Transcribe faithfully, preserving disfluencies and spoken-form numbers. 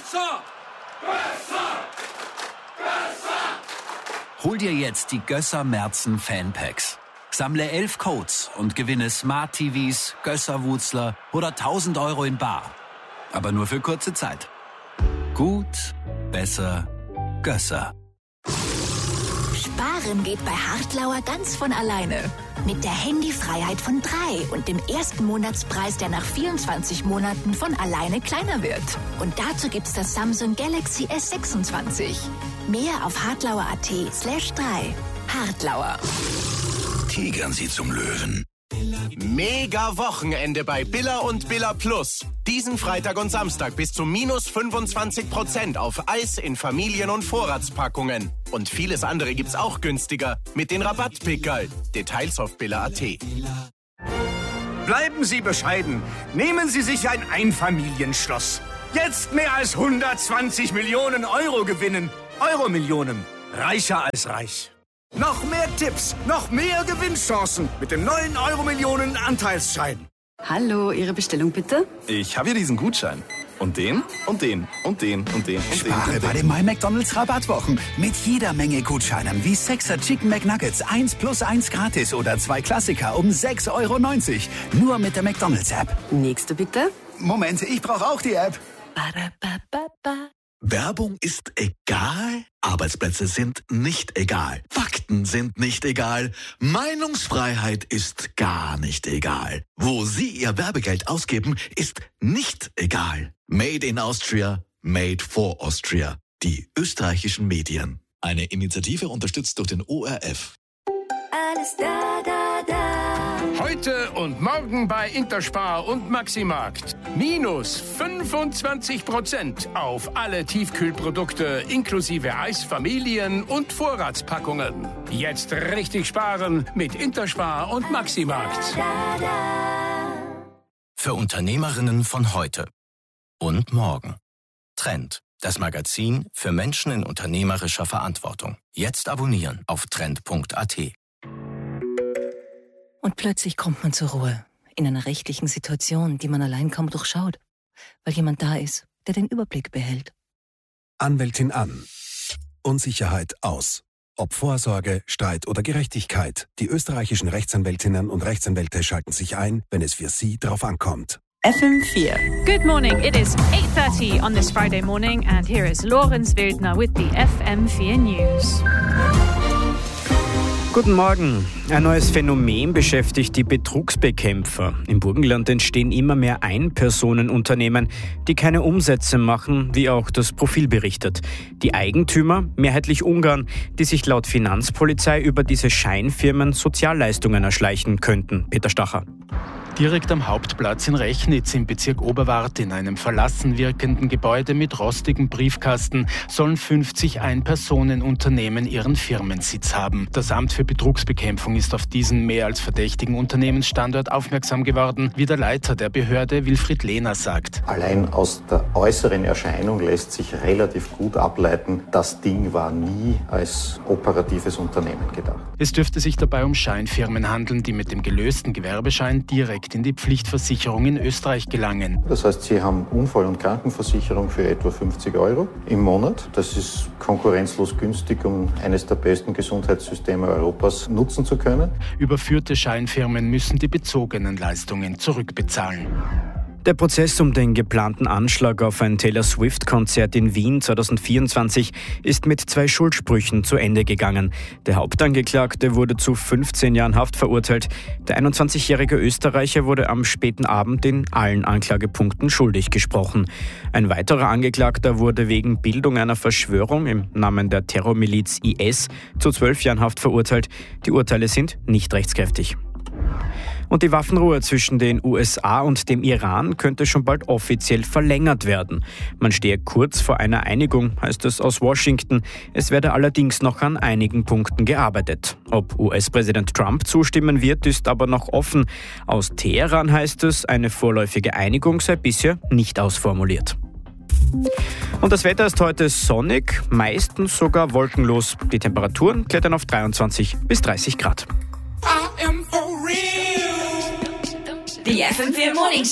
Gösser! Gösser! Gösser! Hol dir jetzt die Gösser Merzen Fanpacks. Sammle elf Codes und gewinne Smart T Vs, Gösser-Wutzler oder tausend Euro in bar. Aber nur für kurze Zeit. Gut, besser, Gösser. Sparen geht bei Hartlauer ganz von alleine. Mit der Handyfreiheit von drei und dem ersten Monatspreis, der nach vierundzwanzig Monaten von alleine kleiner wird. Und dazu gibt's das Samsung Galaxy S sechsundzwanzig. Mehr auf hartlauer.at slash drei. Hartlauer. Tigern Sie zum Löwen. Mega Wochenende bei Billa und Billa Plus. Diesen Freitag und Samstag bis zu minus fünfundzwanzig Prozent auf Eis in Familien- und Vorratspackungen. Und vieles andere gibt's auch günstiger mit den Rabattpickerl. Details auf billa.at. Bleiben Sie bescheiden. Nehmen Sie sich ein Einfamilienschloss. Jetzt mehr als hundertzwanzig Millionen Euro gewinnen. Euro-Millionen. Reicher als reich. Noch mehr Tipps, noch mehr Gewinnchancen mit dem neuen Euro-Millionen Anteilsschein. Hallo, Ihre Bestellung bitte? Ich habe hier diesen Gutschein. Und den, und den, und den, und den, und den. Spare bei den My McDonald's Rabattwochen. Mit jeder Menge Gutscheinen wie Sechser Chicken McNuggets, eins plus eins gratis oder zwei Klassiker um sechs Euro neunzig. Nur mit der McDonald's App. Nächste bitte. Moment, ich brauche auch die App. Ba-da-ba-ba-ba. Werbung ist egal, Arbeitsplätze sind nicht egal, Fakten sind nicht egal, Meinungsfreiheit ist gar nicht egal. Wo Sie Ihr Werbegeld ausgeben, ist nicht egal. Made in Austria, made for Austria. Die österreichischen Medien. Eine Initiative unterstützt durch den O R F. Alles da, da, da. Heute und morgen bei Interspar und Maximarkt. Minus fünfundzwanzig Prozent auf alle Tiefkühlprodukte inklusive Eis, Familien- und Vorratspackungen. Jetzt richtig sparen mit Interspar und Maximarkt. Für Unternehmerinnen von heute und morgen. Trend, das Magazin für Menschen in unternehmerischer Verantwortung. Jetzt abonnieren auf trend punkt a t. Und plötzlich kommt man zur Ruhe. In einer rechtlichen Situation, die man allein kaum durchschaut. Weil jemand da ist, der den Überblick behält. Anwältin an. Unsicherheit aus. Ob Vorsorge, Streit oder Gerechtigkeit. Die österreichischen Rechtsanwältinnen und Rechtsanwälte schalten sich ein, wenn es für sie drauf ankommt. F M vier. Good morning. It is eight thirty on this Friday morning and here is Lorenz Wildner with the F M vier News. Guten Morgen. Ein neues Phänomen beschäftigt die Betrugsbekämpfer. Im Burgenland entstehen immer mehr Ein-Personen-Unternehmen, die keine Umsätze machen, wie auch das Profil berichtet. Die Eigentümer, mehrheitlich Ungarn, die sich laut Finanzpolizei über diese Scheinfirmen Sozialleistungen erschleichen könnten. Peter Stacher. Direkt am Hauptplatz in Rechnitz im Bezirk Oberwart in einem verlassen wirkenden Gebäude mit rostigem Briefkasten sollen fünfzig Ein-Personen-Unternehmen ihren Firmensitz haben. Das Amt für Betrugsbekämpfung ist auf diesen mehr als verdächtigen Unternehmensstandort aufmerksam geworden, wie der Leiter der Behörde Wilfried Lehner sagt. Allein aus der äußeren Erscheinung lässt sich relativ gut ableiten, das Ding war nie als operatives Unternehmen gedacht. Es dürfte sich dabei um Scheinfirmen handeln, die mit dem gelösten Gewerbeschein direkt in die Pflichtversicherung in Österreich gelangen. Das heißt, Sie haben Unfall- und Krankenversicherung für etwa fünfzig Euro im Monat. Das ist konkurrenzlos günstig, um eines der besten Gesundheitssysteme Europas nutzen zu können. Überführte Scheinfirmen müssen die bezogenen Leistungen zurückbezahlen. Der Prozess um den geplanten Anschlag auf ein Taylor Swift-Konzert in Wien zwanzig vierundzwanzig ist mit zwei Schuldsprüchen zu Ende gegangen. Der Hauptangeklagte wurde zu fünfzehn Jahren Haft verurteilt. Der einundzwanzigjährige Österreicher wurde am späten Abend in allen Anklagepunkten schuldig gesprochen. Ein weiterer Angeklagter wurde wegen Bildung einer Verschwörung im Namen der Terrormiliz I S zu zwölf Jahren Haft verurteilt. Die Urteile sind nicht rechtskräftig. Und die Waffenruhe zwischen den U S A und dem Iran könnte schon bald offiziell verlängert werden. Man stehe kurz vor einer Einigung, heißt es aus Washington. Es werde allerdings noch an einigen Punkten gearbeitet. Ob U S-Präsident Trump zustimmen wird, ist aber noch offen. Aus Teheran heißt es, eine vorläufige Einigung sei bisher nicht ausformuliert. Und das Wetter ist heute sonnig, meistens sogar wolkenlos. Die Temperaturen klettern auf dreiundzwanzig bis dreißig Grad. Die F M vier Morning